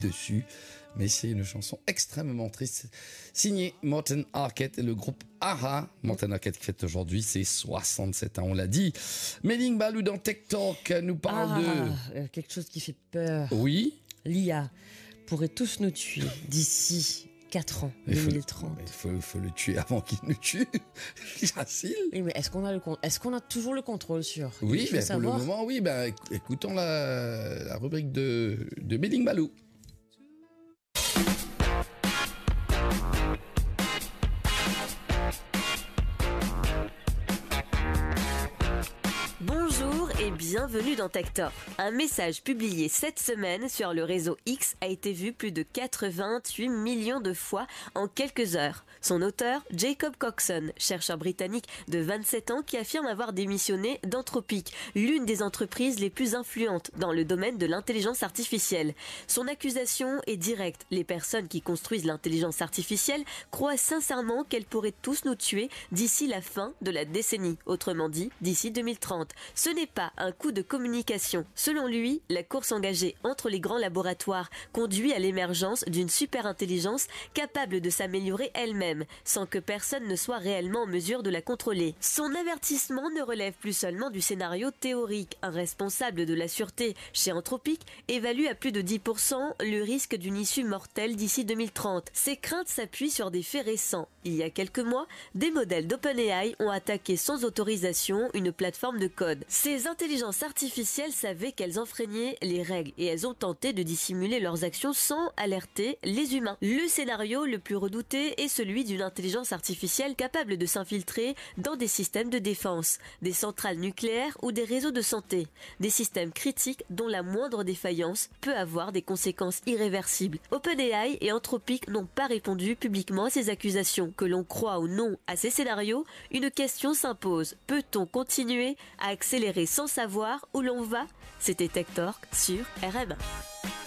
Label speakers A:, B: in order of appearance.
A: dessus. Mais c'est une chanson extrêmement triste, signée Morten Harket et le groupe AHA. Morten Harket qui fête aujourd'hui ses 67 ans, on l'a dit. Méling Balou dans Tech Talk nous parle de...
B: quelque chose qui fait peur.
A: Oui.
B: L'IA pourrait tous nous tuer d'ici 4 ans, 2030.
A: Il faut le tuer avant qu'il nous tue. Facile.
B: Oui, mais est-ce qu'on a toujours le contrôle sur?
A: Oui, mais pour le moment, oui. Écoutons la rubrique de Méling Balou.
C: Bonjour et bienvenue dans Tech Talk. Un message publié cette semaine sur le réseau X a été vu plus de 88 millions de fois en quelques heures. Son auteur, Jacob Coxon, chercheur britannique de 27 ans qui affirme avoir démissionné d'Anthropic, l'une des entreprises les plus influentes dans le domaine de l'intelligence artificielle. Son accusation est directe. Les personnes qui construisent l'intelligence artificielle croient sincèrement qu'elles pourraient tous nous tuer d'ici la fin de la décennie, autrement dit d'ici 2030. Ce n'est pas un coup de communication. Selon lui, la course engagée entre les grands laboratoires conduit à l'émergence d'une super-intelligence capable de s'améliorer elle-même, sans que personne ne soit réellement en mesure de la contrôler. Son avertissement ne relève plus seulement du scénario théorique. Un responsable de la sûreté chez Anthropic évalue à plus de 10% le risque d'une issue mortelle d'ici 2030. Ces craintes s'appuient sur des faits récents. Il y a quelques mois, des modèles d'OpenAI ont attaqué sans autorisation une plateforme de code. Ces intelligences artificielles savaient qu'elles enfreignaient les règles et elles ont tenté de dissimuler leurs actions sans alerter les humains. Le scénario le plus redouté est celui d'une intelligence artificielle capable de s'infiltrer dans des systèmes de défense, des centrales nucléaires ou des réseaux de santé, des systèmes critiques dont la moindre défaillance peut avoir des conséquences irréversibles. OpenAI et Anthropic n'ont pas répondu publiquement à ces accusations. Que l'on croit ou non à ces scénarios, une question s'impose. Peut-on continuer à accélérer sans savoir où l'on va? C'était Tech Talk sur RMA.